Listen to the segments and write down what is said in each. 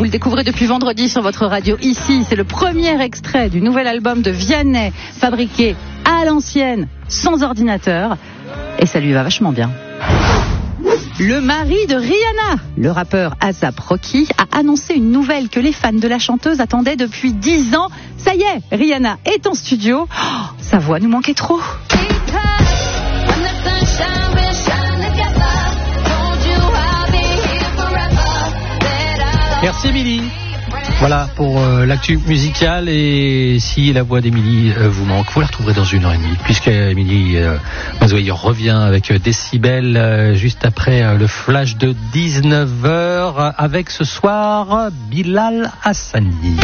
le découvrez depuis vendredi sur votre radio ici. C'est le premier extrait du nouvel album de Vianney, fabriqué à l'ancienne, sans ordinateur. Et ça lui va vachement bien. Le mari de Rihanna, le rappeur A$AP Rocky, a annoncé une nouvelle que les fans de la chanteuse attendaient depuis 10 ans. Ça y est, Rihanna est en studio. Oh, sa voix nous manquait trop. Merci Émilie. Voilà pour l'actu musicale, et si la voix d'Émilie vous manque, vous la retrouverez dans 1h30, puisque Émilie Mazoyer revient avec Décibel juste après le flash de 19h, avec ce soir Bilal Hassani.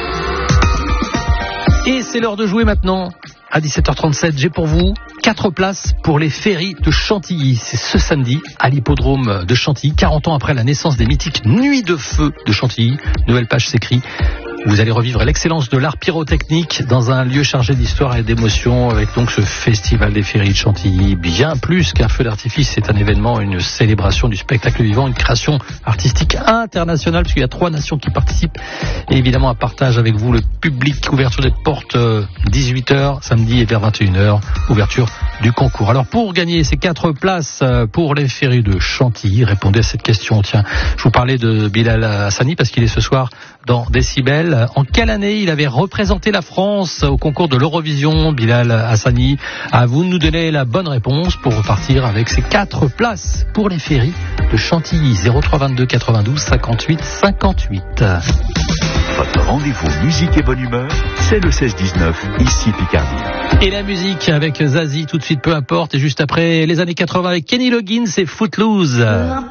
Et c'est l'heure de jouer maintenant. À 17h37, j'ai pour vous 4 places pour les Féeries de Chantilly. C'est ce samedi à l'hippodrome de Chantilly, 40 ans après la naissance des mythiques Nuits de Feu de Chantilly. Nouvelle page s'écrit. Vous allez revivre l'excellence de l'art pyrotechnique dans un lieu chargé d'histoire et d'émotion, avec donc ce festival des Féeries de Chantilly. Bien plus qu'un feu d'artifice, c'est un événement, une célébration du spectacle vivant, une création artistique internationale, puisqu'il y a 3 nations qui participent, et évidemment un partage avec vous, le public. Ouverture des portes 18h samedi, et vers 21h ouverture du concours. Alors pour gagner ces 4 places pour les Féeries de Chantilly, répondez à cette question. Tiens, je vous parlais de Bilal Hassani parce qu'il est ce soir dans Décibel. En quelle année il avait représenté la France au concours de l'Eurovision, Bilal Hassani? À vous de nous donner la bonne réponse pour repartir avec ces 4 places pour les Féeries de Chantilly. 03 22 92 58 58. Votre rendez-vous musique et bonne humeur, c'est le 16-19, ici Picardie. Et la musique avec Zazie tout de suite, peu importe, et juste après les années 80 avec Kenny Loggins et Footloose.